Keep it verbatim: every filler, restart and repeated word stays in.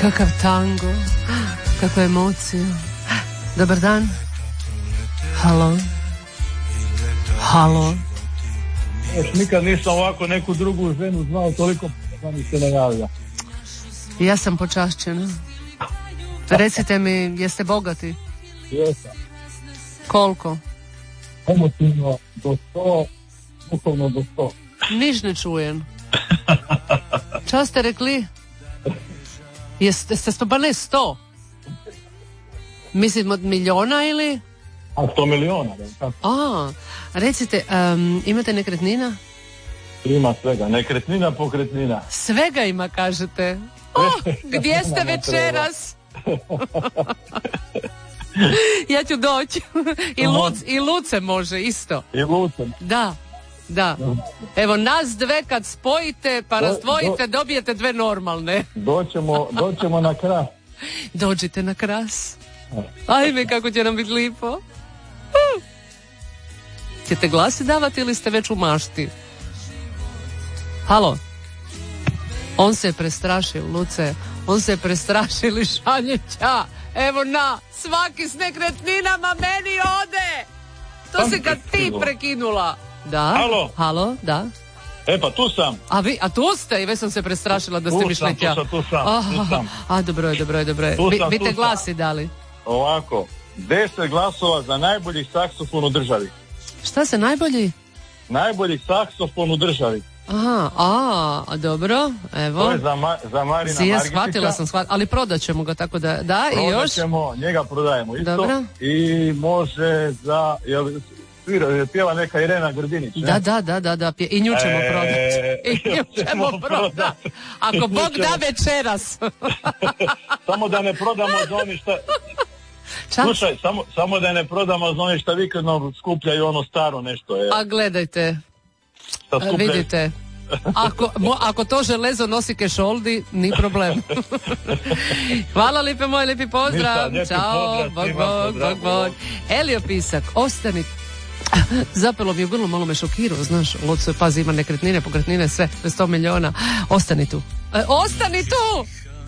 Kakav tango, kakva emocija. Dobar dan. Halo. Halo. Još nikad nisam ovako neku drugu ženu znao toliko da mi se ne javlja. Ja sam počašćena. Recite mi, jeste bogati? Jesam. Koliko? Emotivno do sto, duhovno do sto. Niš ne čujem. Čas ste rekli? Jeste ste sto, pa ne sto? Mislim od miliona ili? A sto miliona, da. A, recite, um, imate nekretnina? Ima svega, nekretnina, pokretnina. Svega ima, kažete. Oh, gdje ste večeras? Ja ću doći. I, Luc, I Luce može isto. I Luce. Da, da. Evo nas dve kad spojite pa do, razdvojite do, dobijete dve normalne. Doćemo, doćemo na Kras. Dođite na Kras. Ajme kako će nam biti lipo. Uh. Ćete glasi davati ili ste već u mašti? Halo. On se je prestrašio, Luce. On se je prestrašio lišanjeća. Evo na, svaki s nekretninama meni ode. To se kad ti prekinula. Da. Halo. Halo, da. E pa tu sam. A vi, a tu ste i već sam se prestrašila da ste mi šli tja. Tu sam, tu sam, Aha, tu sam. A dobro je, dobro je, dobro je. Tu sam, Bite tu glasi dali. Ovako, deset glasova za najbolji saksofon u državi. Šta se najbolji? Najbolji saksofon u državi. Aha, a, a dobro, evo. To je za, ma, za Marina Sije, Margitića. shvatila sam, shvatila, ali prodat ćemo ga tako da, da i još. Prodat ćemo, njega prodajemo isto. Dobro. I može za, jel, svira, pjeva neka Irena Grdinić, ne? Da, da, da, da, da, i nju ćemo e, prodati. I nju ćemo prodati. Ako Bog da večeras. Samo da ne prodamo za oni šta... Čas? Slušaj, samo, samo da ne prodamo za oni šta vikendno skupljaju ono staro nešto. Je. A gledajte, vidite, ako, mo, ako to železo nosi kešoldi, ni problem. Hvala lipe, moj lipi pozdrav. Ništa, Ćao, pozdrav, bog, svima, bog, bog, bog. Elio Pisak, ostani. Zapelo mi je grlo, malo me šokirao, znaš, Lucu, pazi, ima nekretnine, pokretnine, sve, sto miliona. Ostani tu. E, ostani tu!